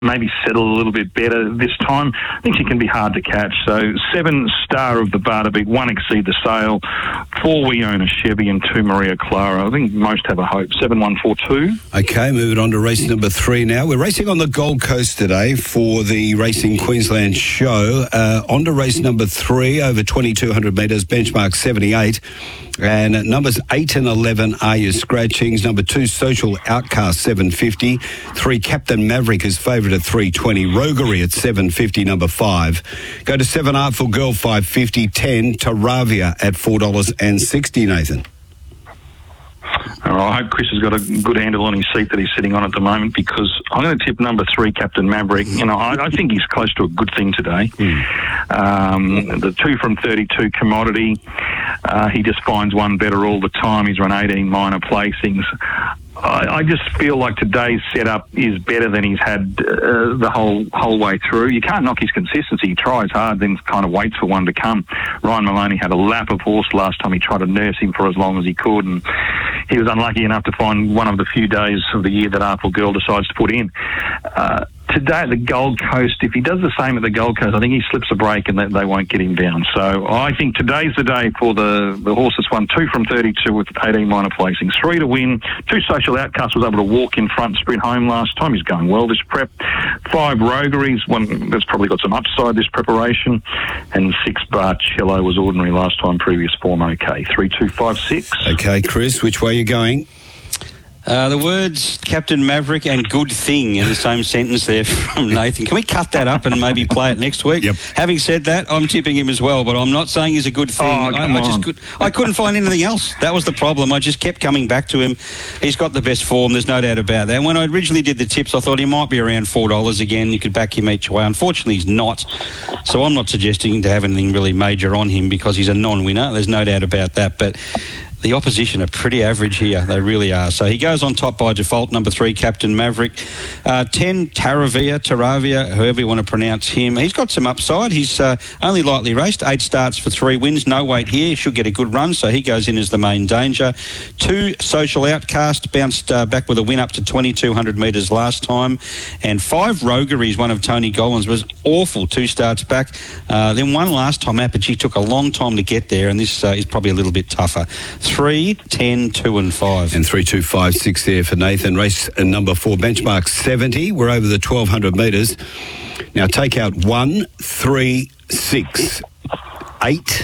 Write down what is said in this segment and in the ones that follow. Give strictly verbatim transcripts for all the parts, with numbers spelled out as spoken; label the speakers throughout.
Speaker 1: maybe settle a little bit better this time. I think she can be hard to catch. So seven, Star of the Barter Beat, one, Exceed the Sale, four, We Own a Chevy, and two, Maria Clara. I think most have a hope. Seven, one, four, two.
Speaker 2: Okay, moving on to race number three now. We're racing on the Gold Coast today for the Racing Queensland show. Uh, on to race number three, over twenty-two hundred metres, benchmark seventy-eight. And at numbers eight and eleven are your scratchings. Number two, Social Outcast, seven fifty. Three, Captain Maverick is favourite at three twenty. Roguery at seven fifty, number five. Go to seven, Artful Girl, five fifty. ten, Taravia at four dollars sixty, Nathan.
Speaker 1: All right, I hope Chris has got a good handle on his seat that he's sitting on at the moment, because I'm going to tip number three, Captain Maverick. You know, I, I think he's close to a good thing today. Mm. Um, the two from thirty-two, Commodity. Uh, he just finds one better all the time. He's run eighteen minor placings. I, I just feel like today's setup is better than he's had uh, the whole whole way through. You can't knock his consistency. He tries hard, then kind of waits for one to come. Ryan Maloney had a lap of horse last time. He tried to nurse him for as long as he could, and he was unlucky enough to find one of the few days of the year that Artful Girl decides to put in. Uh, today at the Gold Coast, if he does the same at the Gold Coast, I think he slips a break and they, they won't get him down. So I think today's the day for the, the horses won two from thirty-two with eighteen minor placings. Three to win. Two, Social Outcast was able to walk in front, sprint home last time. He's going well this prep. Five, Rogueries, one that's probably got some upside this preparation. And six, Barcello was ordinary last time, previous form okay. Three, two, five, six.
Speaker 2: Okay, Chris, which way are you going?
Speaker 3: Uh, the words Captain Maverick and good thing in the same sentence there from Nathan. Can we cut that up and maybe play it next week?
Speaker 2: Yep.
Speaker 3: Having said that, I'm tipping him as well, but I'm not saying he's a good thing.
Speaker 1: Oh, come
Speaker 3: I, I, just
Speaker 1: on.
Speaker 3: could, I couldn't find anything else. That was the problem. I just kept coming back to him. He's got the best form, there's no doubt about that. And when I originally did the tips, I thought he might be around four dollars again. You could back him each way. Unfortunately, he's not. So I'm not suggesting to have anything really major on him because he's a non-winner. There's no doubt about that. But the opposition are pretty average here. They really are. So he goes on top by default. Number three, Captain Maverick. Uh, ten, Taravia, Taravia, however you want to pronounce him. He's got some upside. He's uh, only lightly raced. Eight starts for three wins. No weight here. He should get a good run, so he goes in as the main danger. Two, Social Outcast. Bounced uh, back with a win up to twenty-two hundred metres last time. And five, Rogueries, one of Tony Gollins, was awful. Two starts back. Uh, then one last time, Apogee took a long time to get there, and this uh, is probably a little bit tougher. Three, ten, two and five.
Speaker 2: And three, two, five, six there for Nathan. Race number four, benchmark seventy. We're over the twelve hundred metres. Now take out one, three, six, eight,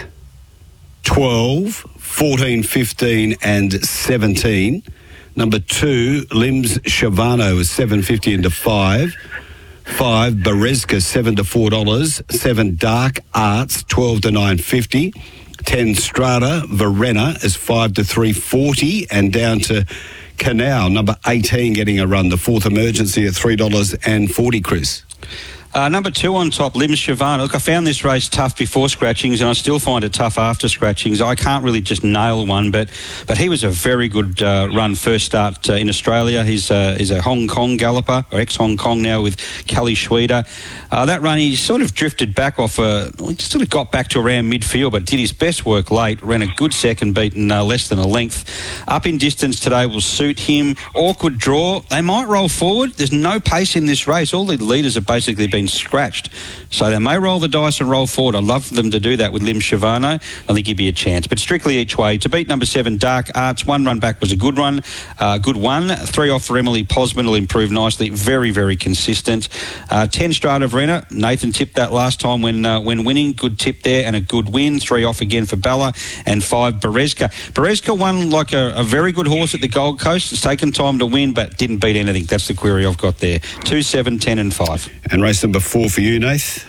Speaker 2: twelve, fourteen, fifteen and seventeen. Number two, Limbs Shavano is seven fifty into five. Five, Berezka, seven to four dollars. Seven, Dark Arts, twelve to nine fifty. ten, Strata Verena is five to three forty, and down to Canal, number eighteen, getting a run. The Fourth Emergency at three dollars forty, Chris.
Speaker 3: Uh, number two on top, Limbs Shavano. Look, I found this race tough before scratchings, and I still find it tough after scratchings. I can't really just nail one, but but he was a very good uh, run first start uh, in Australia. He's, uh, he's a Hong Kong galloper, or ex-Hong Kong now with Kelly Schweder. Uh, that run, he sort of drifted back off, a, he sort of got back to around midfield, but did his best work late, ran a good second beat in uh, less than a length. Up in distance today will suit him. Awkward draw. They might roll forward. There's no pace in this race. All the leaders have basically been scratched, so they may roll the dice and roll forward. I'd love for them to do that with Lim Shavano. I think he'd be a chance, but strictly each way. To beat number seven, Dark Arts, one run back was a good run, uh, good one. Three off for Emily Posman will improve nicely. Very, very consistent. Uh, ten, Strata Verena. Nathan tipped that last time when uh, when winning. Good tip there and a good win. Three off again for Bella, and five, Berezka. Berezka won like a, a very good horse at the Gold Coast. It's taken time to win, but didn't beat anything. That's the query I've got there. Two, seven, ten and five.
Speaker 2: And race number four for you, Nath.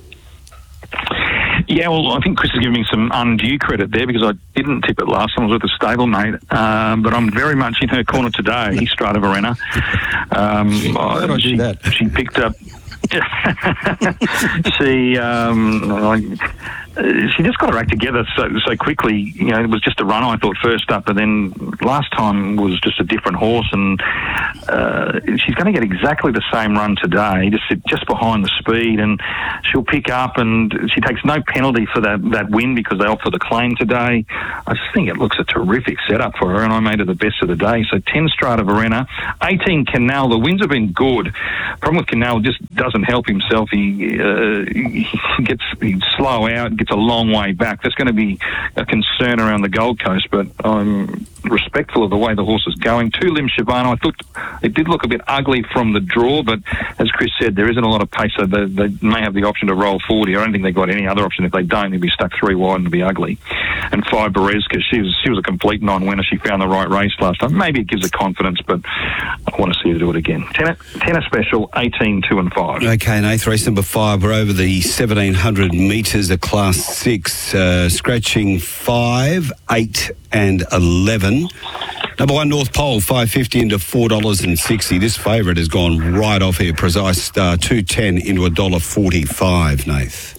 Speaker 1: Yeah, well, I think Chris is giving me some undue credit there because I didn't tip it last time. I was with a stablemate, um, but I'm very much in her corner today. Strata Verena. Um,
Speaker 3: How did I
Speaker 1: she,
Speaker 3: do that?
Speaker 1: She picked up... she, um, uh, she just got her act together so so quickly. You know, it was just a run, I thought, first up, but then last time was just a different horse, and uh, she's going to get exactly the same run today, just just behind the speed, and she'll pick up, and she takes no penalty for that, that win because they opt for the claim today. I just think it looks a terrific setup for her, and I made her the best of the day. So ten Strata Verena, eighteen Canal. The wins have been good. Problem with Canal, just doesn't help himself. He, uh, he gets he's slow out, gets a long way back. That's going to be a concern around the Gold Coast, but I'm respectful of the way the horse is going. Two Lim Shivano, I thought it did look a bit ugly from the draw, but as Chris said, there isn't a lot of pace, so they, they may have the option to roll forward here. I don't think they've got any other option. If they don't, they'll be stuck three wide and it'll be ugly. And five Berezka, she was, she was a complete non-winner. She found the right race last time. Maybe it gives her confidence, but I want to see her do it again. Tenor, tenor special, eighteen, two and five.
Speaker 2: Okay, Nath, race number five. We're over the seventeen hundred metres of class six, uh, scratching five, eight and eleven. Number one, North Pole, five fifty into four dollars sixty. This favourite has gone right off here. Precise Star, two ten into one dollar forty-five, Nath.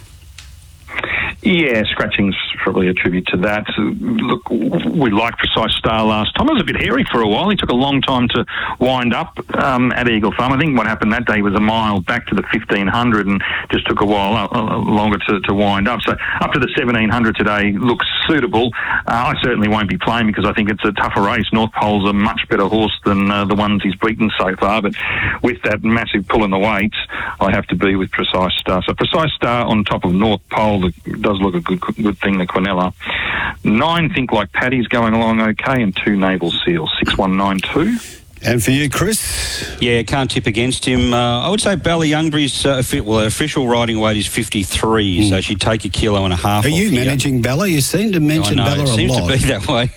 Speaker 1: Yeah, scratching's probably a tribute to that. Look, we liked Precise Star last time. It was a bit hairy for a while. He took a long time to wind up um, at Eagle Farm. I think what happened that day was a mile back to the fifteen hundred and just took a while uh, longer to, to wind up. So up to the seventeen hundred today looks suitable. Uh, I certainly won't be playing because I think it's a tougher race. North Pole's a much better horse than uh, the ones he's beaten so far, but with that massive pull in the weights, I have to be with Precise Star. So Precise Star on top of North Pole does look a good good thing, the Quinella. Nine Think Like Paddy's going along okay, and two Naval Seals, six one nine two.
Speaker 2: And for you, Chris?
Speaker 3: Yeah, can't tip against him. Uh, I would say Bella Youngbury's uh, fi- well, her official riding weight is fifty-three, mm. so she'd take a kilo and a half.
Speaker 2: Are you managing young... Bella? You seem to mention
Speaker 3: I know,
Speaker 2: Bella
Speaker 3: it
Speaker 2: a
Speaker 3: seems
Speaker 2: lot.
Speaker 3: to be that way.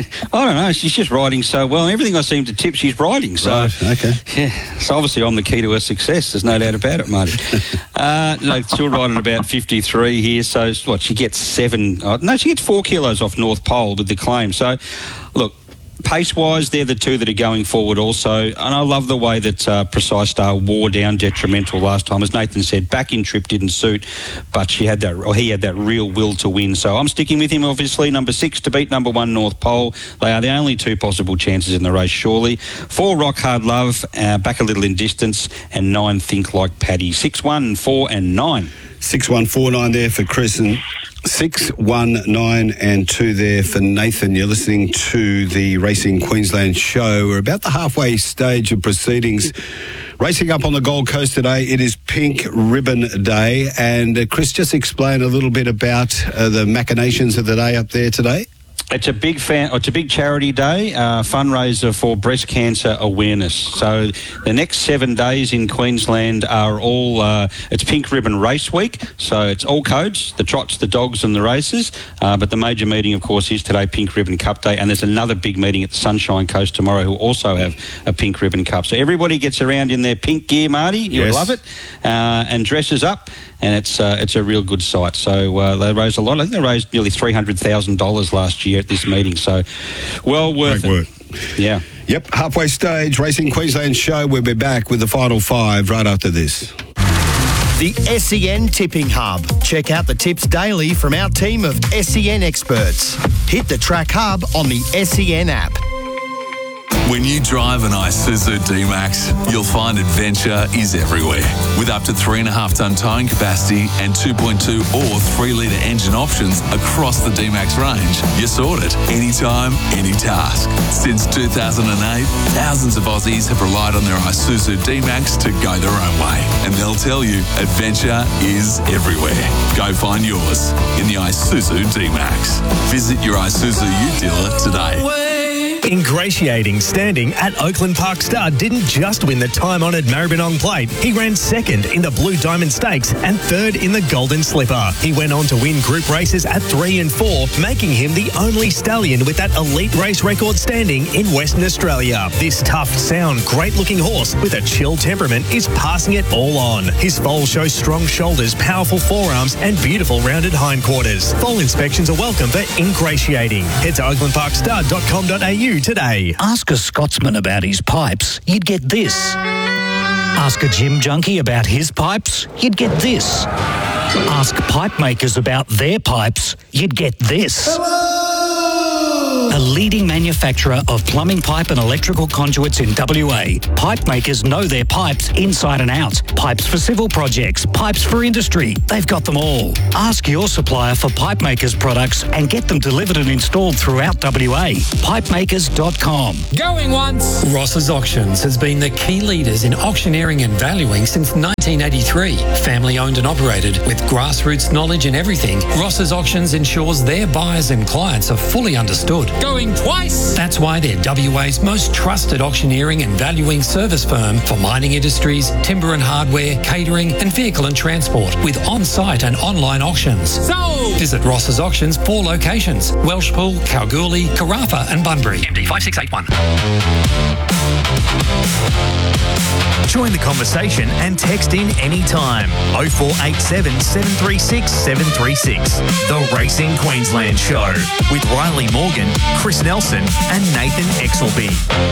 Speaker 3: I don't know. She's just riding so well. Everything I seem to tip, she's riding. So,
Speaker 2: right, okay.
Speaker 3: Yeah, so obviously I'm the key to her success. There's no doubt about it, Marty. uh, no, still riding about fifty-three here. So what? She gets seven. Uh, no, she gets four kilos off North Pole with the claim. So, look. Pace-wise, they're the two that are going forward also. And I love the way that uh, Precise Star wore down Detrimental last time. As Nathan said, back in trip didn't suit, but she had that, or he had that real will to win. So I'm sticking with him, obviously. Number six to beat number one, North Pole. They are the only two possible chances in the race, surely. Four, Rock Hard Love, uh, back a little in distance. And nine, Think Like Paddy. Six, one, four and nine.
Speaker 2: Six, one, four, nine there for Chris, and Six, one, nine and two there for Nathan. You're listening to the Racing Queensland show. We're about the halfway stage of proceedings. Racing up on the Gold Coast today, it is Pink Ribbon Day. And uh, Chris, just explain a little bit about uh, the machinations of the day up there today.
Speaker 3: It's a big fan. It's a big charity day, uh, fundraiser for breast cancer awareness. So the next seven days in Queensland are all. Uh, it's Pink Ribbon Race Week, so it's all codes: the trots, the dogs, and the races. Uh, but the major meeting, of course, is today Pink Ribbon Cup Day, and there's another big meeting at the Sunshine Coast tomorrow, who also have a Pink Ribbon Cup. So everybody gets around in their pink gear, Marty. You'll
Speaker 2: yes.
Speaker 3: love it, uh, and dresses up. And it's uh, it's a real good sight. So uh, they raised a lot. I think they raised nearly three hundred thousand dollars last year at this meeting. So well worth
Speaker 2: Great
Speaker 3: it.
Speaker 2: Work.
Speaker 3: Yeah.
Speaker 2: Yep, halfway stage, Racing Queensland show. We'll be back with the final five right after this.
Speaker 4: The S E N Tipping Hub. Check out the tips daily from our team of S E N experts. Hit the Track Hub on the S E N app.
Speaker 5: When you drive an Isuzu D-Max, you'll find adventure is everywhere. With up to three and a half tonne towing capacity and two point two or three litre engine options across the D-Max range, you're sorted. Anytime, any task. Since two thousand eight, thousands of Aussies have relied on their Isuzu D-Max to go their own way. And they'll tell you, adventure is everywhere. Go find yours in the Isuzu D-Max. Visit your Isuzu U dealer today.
Speaker 6: Ingratiating standing at Oakland Park Star didn't just win the time-honoured Maribyrnong Plate. He ran second in the Blue Diamond Stakes and third in the Golden Slipper. He went on to win group races at three and four, making him the only stallion with that elite race record standing in Western Australia. This tough, sound, great-looking horse with a chill temperament is passing it all on. His foal shows strong shoulders, powerful forearms and beautiful rounded hindquarters. Foal inspections are welcome for Ingratiating. Head to oakland park star dot com dot a u today.
Speaker 7: Ask a Scotsman about his pipes, you'd get this. Ask a gym junkie about his pipes, you'd get this. Ask pipe makers about their pipes, you'd get this. A leading manufacturer of plumbing pipe and electrical conduits in W A, pipe makers know their pipes inside and out. Pipes for civil projects, pipes for industry, they've got them all. Ask your supplier for pipe makers products and get them delivered and installed throughout W A. pipe makers dot com.
Speaker 8: Going once! Ross's Auctions has been the key leaders in auctioneering and valuing since nineteen eighty-three. Family owned and operated with grassroots knowledge in everything, Ross's Auctions ensures their buyers and clients are fully understood. Going twice! That's why they're W A's most trusted auctioneering and valuing service firm for mining industries, timber and hardware, catering and vehicle and transport with on-site and online auctions. So visit Ross's Auctions, four locations: Welshpool, Kalgoorlie, Carafa and Bunbury. M D five six eight one.
Speaker 6: Join the conversation and text in anytime. oh four eight seven, seven three six, seven three six. The Racing Queensland Show with Riley Morgan, Chris Nelson and Nathan Exelby.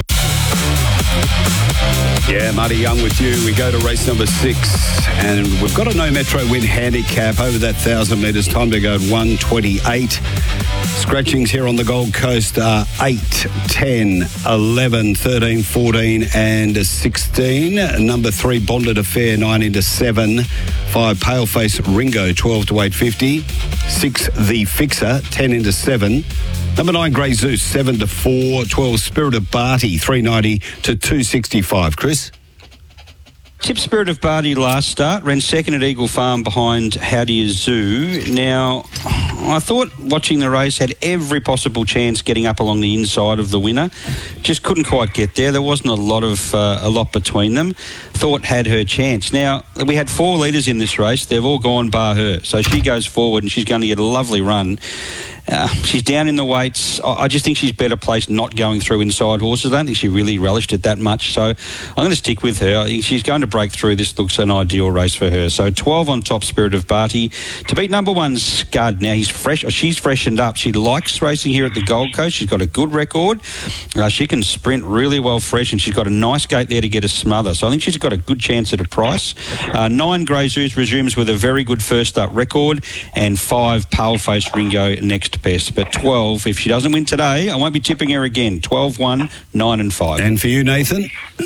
Speaker 2: Yeah, Marty Young with you. We go to race number six, and we've got a no Metro win handicap over that one thousand metres. Time to go at one twenty-eight. Scratchings here on the Gold Coast are eight, ten, eleven, thirteen, fourteen and sixteen. Number three, Bonded Affair, nine into seven. Five, Paleface Ringo, twelve to eight fifty. Six, The Fixer, ten into seven. Number nine, Grey Zeus, seven to four. twelve, Spirit of Barty, three ninety to two sixty-five. Chris?
Speaker 3: Tip Spirit of Barty last start, ran second at Eagle Farm behind Howdy Zoo. Now, I thought watching the race had every possible chance getting up along the inside of the winner. Just couldn't quite get there. There wasn't a lot of uh, a lot between them. Thought had her chance. Now, we had four leaders in this race. They've all gone bar her. So she goes forward and she's going to get a lovely run. Uh, she's down in the weights. I just think she's better placed not going through inside horses. I don't think she really relished it that much. So I'm going to stick with her. I think she's going to break through. This looks an ideal race for her. So twelve on top, Spirit of Barty. To beat number one, Scud. Now, he's fresh. She's freshened up. She likes racing here at the Gold Coast. She's got a good record. Uh, she can sprint really well fresh, and she's got a nice gate there to get a smother. So I think she's got a good chance at a price. Uh, nine, Grey Zeus resumes with a very good first up record, and five, Paleface Ringo next best. But twelve, if she doesn't win today, I won't be tipping her again. twelve, one, nine and five.
Speaker 2: And for you, Nathan?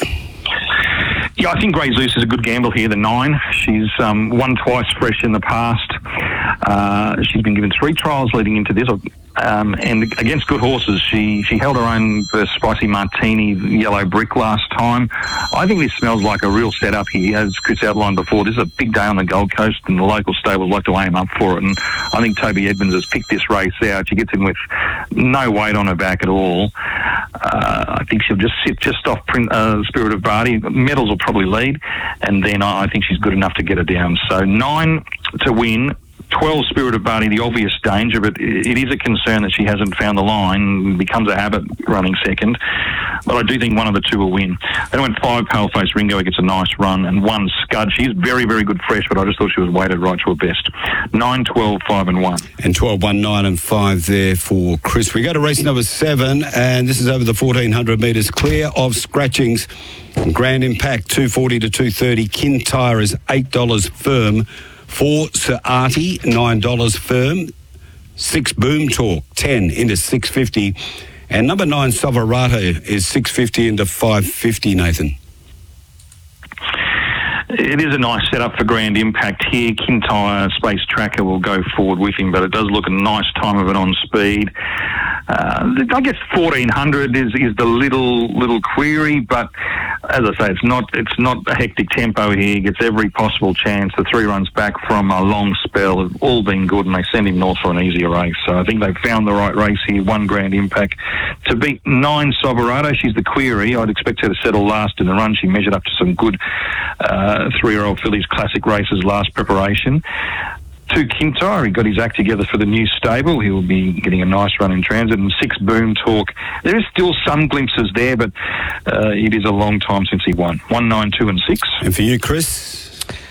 Speaker 1: Yeah, I think Grey Zeus is a good gamble here, the nine. She's um, won twice fresh in the past. Uh, she's been given three trials leading into this. Um, and against good horses, she, she held her own versus Spicy Martini Yellow Brick last time. I think this smells like a real setup here. As Chris outlined before, this is a big day on the Gold Coast, and the local stables like to aim up for it. And I think Toby Edmonds has picked this race out. She gets in with no weight on her back at all. Uh, I think she'll just sit just off print, uh, Spirit of Barty. Medals will probably lead, and then I, I think she's good enough to get her down. So nine to win. twelve, Spirit of Barty, the obvious danger, but it is a concern that she hasn't found the line. It becomes a habit running second. But I do think one of the two will win. Then I went five, Paleface Ringo, gets a nice run, and one, Scud. She's very, very good fresh, but I just thought she was weighted right to her best. nine, twelve, five and one.
Speaker 2: And twelve, one, nine and five there for Chris. We go to race number seven, and this is over the fourteen hundred metres, clear of scratchings. Grand Impact, two forty to two thirty. Kintyre is eight dollars firm. Four, Sir Artie, nine dollars firm. Six, Boom Talk, ten into six fifty. And number nine, Soverata, is six fifty into five fifty, Nathan.
Speaker 1: It is a nice setup for Grand Impact here. Kintyre Space Tracker will go forward with him, but it does look a nice time of it on speed. Uh, I guess fourteen hundred is, is the little little query, but as I say, it's not it's not a hectic tempo here. He gets every possible chance. The three runs back from a long spell have all been good, and they send him north for an easier race. So I think they've found the right race here. One Grand Impact to beat nine, Soverado. She's the query. I'd expect her to settle last in the run. She measured up to some good uh, three-year-old fillies classic races last preparation. Two, Kintyre, he got his act together for the new stable. He'll be getting a nice run in transit. And six, Boom Talk. There is still some glimpses there, but uh, it is a long time since he won. One, nine, two and six.
Speaker 2: And for you, Chris?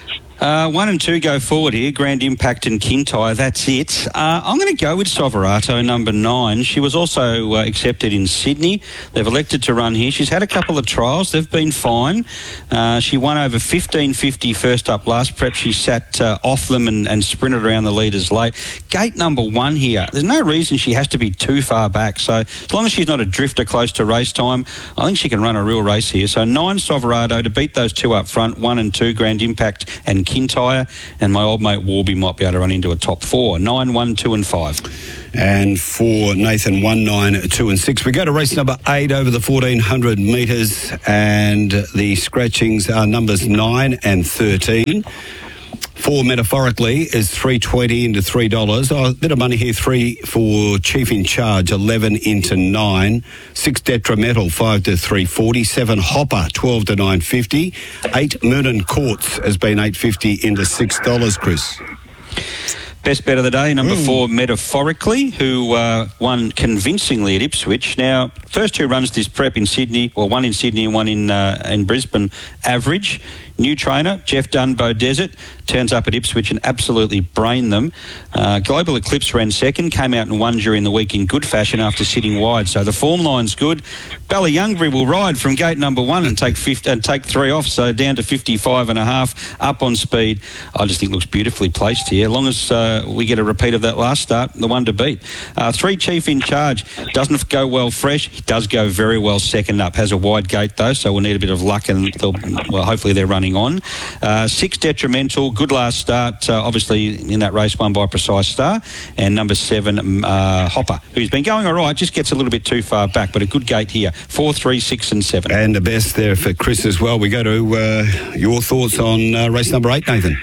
Speaker 3: Uh, one and two go forward here, Grand Impact and Kintyre, that's it. Uh, I'm going to go with Soverato, number nine. She was also uh, accepted in Sydney. They've elected to run here. She's had a couple of trials. They've been fine. Uh, she won over fifteen fifty first up last prep. She sat uh, off them and, and sprinted around the leaders late. Gate number one here. There's no reason she has to be too far back. So as long as she's not a drifter close to race time, I think she can run a real race here. So nine Soverato to beat those two up front, one and two Grand Impact and Kintyre, and my old mate Warby might be able to run into a top four. Nine, one, two, and five.
Speaker 2: And for Nathan, one, nine, two, and six. We go to race number eight over the fourteen hundred metres, and the scratchings are numbers nine and thirteen. Four, metaphorically, is three twenty into three dollars. Oh, a bit of money here. Three for Chief in Charge, eleven into nine. Six, Detrimental, five to three forty. Seven, Hopper, twelve to nine fifty. Eight, Moonan Courts has been eight fifty into six dollars. Chris.
Speaker 3: Best bet of the day, number mm. four, Metaphorically, who uh, won convincingly at Ipswich. Now, first two runs this prep in Sydney, or one in Sydney and one in uh, in Brisbane, average. New trainer, Jeff Dunbo Desert, turns up at Ipswich and absolutely brained them. Uh, Global Eclipse ran second, came out and won during the week in good fashion after sitting wide. So the form line's good. Ballyyoungbury will ride from gate number one and take fifty, and take three off, so down to fifty-five and a half, up on speed. I just think looks beautifully placed here. As long as uh, we get a repeat of that last start, the one to beat. Uh, three, Chief in Charge, doesn't go well fresh. He does go very well second up. Has a wide gate though, so we'll need a bit of luck, and they'll, well, hopefully they're running on. Uh, six, Detrimental, good last start, uh, obviously in that race won by Precise Star. And number seven, uh, Hopper, who's been going all right, just gets a little bit too far back, but a good gate here. Four, three, six and seven.
Speaker 2: And the best there for Chris as well. We go to uh, your thoughts on uh, race number eight, Nathan.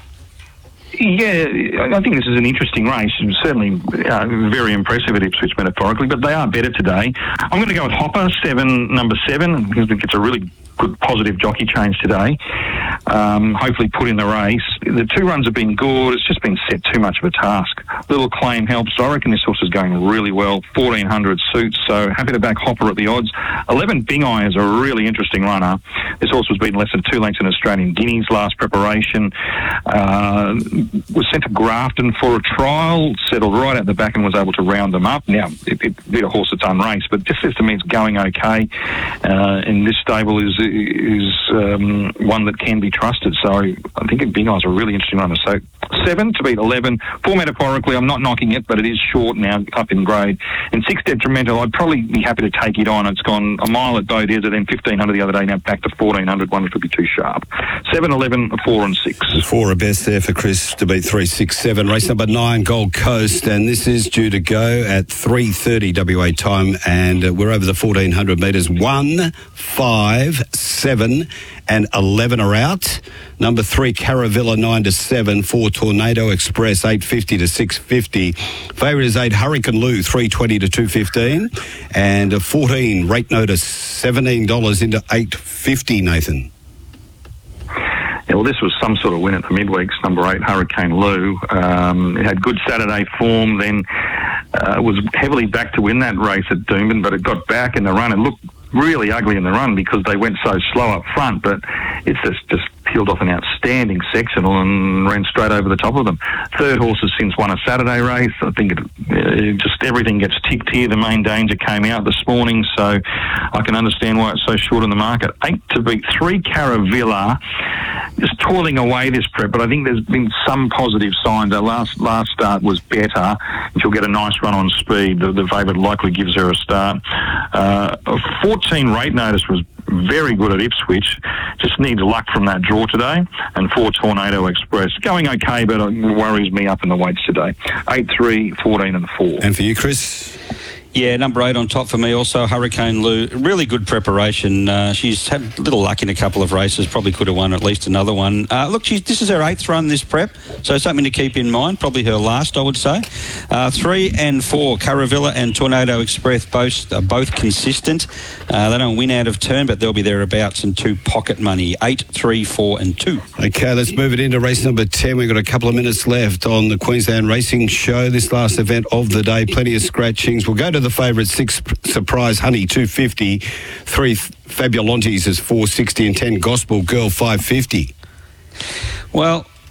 Speaker 1: Yeah, I think this is an interesting race. Certainly uh, very impressive at Ipswich metaphorically, but they are better today. I'm going to go with Hopper, seven, number seven, because I think it's a really good positive jockey change today. Um, hopefully put in the race. The two runs have been good. It's just been set too much of a task. Little claim helps. I reckon this horse is going really well. fourteen hundred suits, so happy to back Hopper at the odds. eleven, Bing Eye is a really interesting runner. This horse was beaten less than two lengths in Australian Guineas last preparation. Uh, was sent to Grafton for a trial, settled right at the back and was able to round them up. Now, it, it beat a horse that's unraced, but just says to me it's going okay. Uh, and this stable is is um, one that can be trusted. So I think Bing Eye's a really interesting runner. So seven to beat eleven. Four, Metaphorically, I'm not knocking it, but it is short now, up in grade. And six, Detrimental, I'd probably be happy to take it on. It's gone a mile at Bow Desert, then fifteen hundred the other day, now back to fourteen hundred, one which would be too sharp. seven, eleven, four and six.
Speaker 2: Four are best there for Chris to beat three, six, seven. Race number nine, Gold Coast, and this is due to go at three thirty W A time, and uh, we're over the fourteen hundred metres. One, five, seven and eleven are out. Number three, Caravilla, nine to seven. Four, Tornado Express, eight fifty to six fifty. Favourite is eight, Hurricane Lou, three twenty to two fifteen. And fourteen, Rate Notice, seventeen dollars into eight fifty, Nathan.
Speaker 1: Yeah, well, this was some sort of win at the midweeks. Number eight, Hurricane Lou. Um, it had good Saturday form, then uh, was heavily back to win that race at Doomben, but it got back in the run. It looked really ugly in the run because they went so slow up front, but it's just, just peeled off an outstanding sectional and ran straight over the top of them. Third horse has since won a Saturday race. I think it, it just everything gets ticked here. The Main Danger came out this morning, so I can understand why it's so short in the market. Eight to beat three, Caravilla, just toiling away this prep, but I think there's been some positive signs. Her last last start was better, and she'll get a nice run on speed. The, the favourite likely gives her a start. Uh, fourteen, Rate Notice was very good at Ipswich. Just needs luck from that draw today. And four, Tornado Express. Going okay, but it worries me up in the weights today. eight, three, fourteen and four.
Speaker 2: And for you, Chris?
Speaker 3: Yeah, number eight on top for me also, Hurricane Lou. Really good preparation. Uh, she's had a little luck in a couple of races. Probably could have won at least another one. Uh, look, she's, this is her eighth run this prep, so something to keep in mind. Probably her last, I would say. Uh, three and four, Caravilla and Tornado Express, both are both consistent. Uh, they don't win out of turn, but they'll be thereabouts, and two pocket money. Eight, three, four and two.
Speaker 2: Okay, let's move it into race number ten. We've got a couple of minutes left on the Queensland Racing Show, this last event of the day. Plenty of scratchings. We'll go to the favourite, six, Surprise Honey, two fifty. Three, Fabulantes is four sixty, and ten, Gospel Girl, five fifty.
Speaker 3: Well,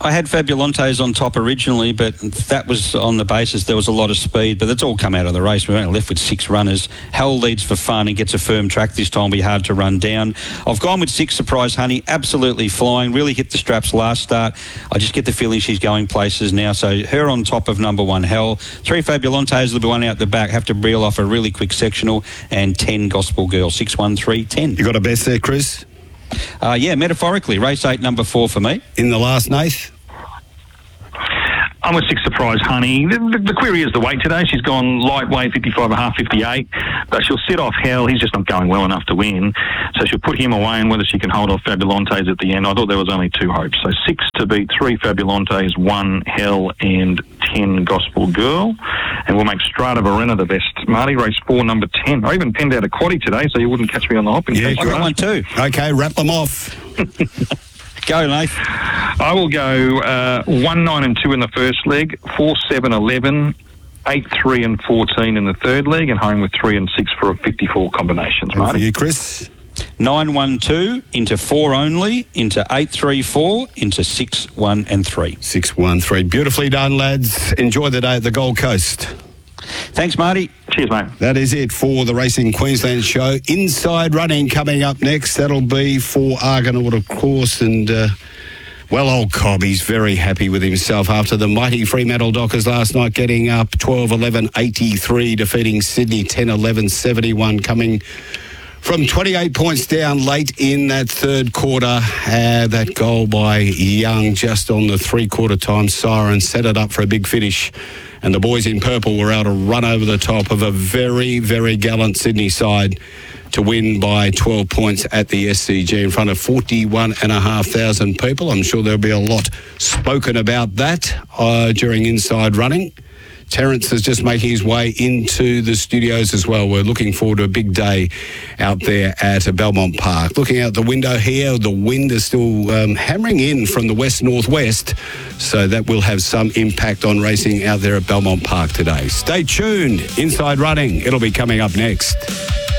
Speaker 3: I had Fabulantes on top originally, but that was on the basis there was a lot of speed, but that's all come out of the race. We're only left with six runners. Hell leads for fun and gets a firm track this time. Will be hard to run down. I've gone with six, Surprise Honey, absolutely flying, really hit the straps last start. I just get the feeling she's going places now, so her on top of number one, Hell. Three Fabulantes, will be one out the back, have to reel off a really quick sectional, and ten Gospel Girl, six, one, three, ten.
Speaker 2: You got a best there, Chris?
Speaker 3: Uh, yeah, metaphorically, race eight, number four for me.
Speaker 2: In the last, Nath?
Speaker 1: I'm a six, Surprise Honey. The, the, the query is the weight today. She's gone lightweight, fifty-five and a half, fifty-eight. But she'll sit off Hell. He's just not going well enough to win. So she'll put him away, and whether she can hold off Fabulantes at the end, I thought there was only two hopes. So six to beat three Fabulantes, one Hell, and ten Gospel Girl. And we'll make Strata Verena the best. Marty, race four, number ten. I even penned out a quaddie today, so you wouldn't catch me on the hop. In
Speaker 2: Yeah,
Speaker 1: case
Speaker 3: I
Speaker 1: you
Speaker 3: got
Speaker 1: asked.
Speaker 3: one too.
Speaker 2: Okay, wrap them off.
Speaker 3: Go, Nath.
Speaker 1: I will go uh, one, nine, and two in the first leg, four, seven, eleven, eight, three, and fourteen in the third leg, and home with three and six for a fifty-four combinations.
Speaker 2: For
Speaker 1: Marty,
Speaker 2: you, Chris?
Speaker 3: Nine, one, two, into four only, into eight, three, four, into six, one, and three.
Speaker 2: Six, one, three. Beautifully done, lads. Enjoy the day at the Gold Coast.
Speaker 3: Thanks, Marty.
Speaker 1: cheers, mate.
Speaker 2: That is it for the Racing Queensland show. Inside Running coming up next. That'll be for Argonaut, of course, and uh, well, old Cobb, he's very happy with himself after the mighty Fremantle Dockers last night getting up twelve eleven eighty-three, defeating Sydney ten eleven seventy-one, coming from twenty-eight points down late in that third quarter. Uh, that goal by Young just on the three-quarter time siren set it up for a big finish. And the boys in purple were able to run over the top of a very, very gallant Sydney side to win by twelve points at the S C G in front of forty-one and a half thousand people. I'm sure there'll be a lot spoken about that uh, during Inside Running. Terence is just making his way into the studios as well. We're looking forward to a big day out there at Belmont Park. Looking out the window here, the wind is still um, hammering in from the west-northwest, so that will have some impact on racing out there at Belmont Park today. Stay tuned. Inside Running, it'll be coming up next.